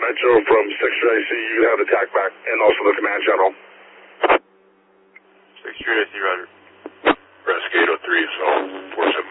Metro from Sector IC, you have the TAC back and also the command channel. Sector IC, roger. Rescue 803, so 47.